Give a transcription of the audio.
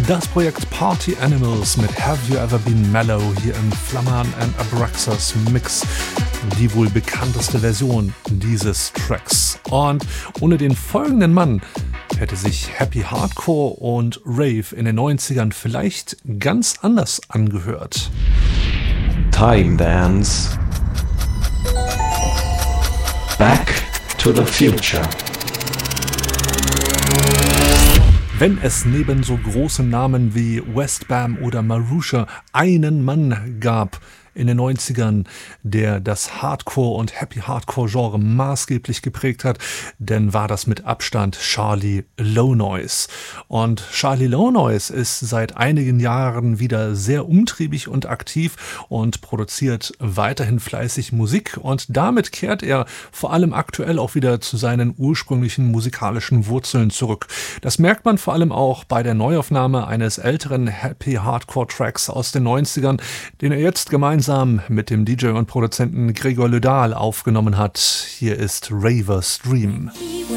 Das Projekt Party Animals mit Have You Ever Been Mellow hier im Flammern and Abraxas Mix, die wohl bekannteste Version dieses Tracks. Und ohne den folgenden Mann hätte sich Happy Hardcore und Rave in den 90ern vielleicht ganz anders angehört. Time Dance. Back to the Future. Wenn es neben so großen Namen wie Westbam oder Marusha einen Mann gab in den 90ern, der das Hardcore- und Happy-Hardcore-Genre maßgeblich geprägt hat, dann war das mit Abstand Charlie Low Noise. Und Charlie Low Noise ist seit einigen Jahren wieder sehr umtriebig und aktiv und produziert weiterhin fleißig Musik. Und damit kehrt er vor allem aktuell auch wieder zu seinen ursprünglichen musikalischen Wurzeln zurück. Das merkt man vor allem auch bei der Neuaufnahme eines älteren Happy-Hardcore-Tracks aus den 90ern, den er jetzt gemeinsam mit dem DJ und Produzenten Gregor Le Dahl aufgenommen hat. Hier ist Raver's Dream. He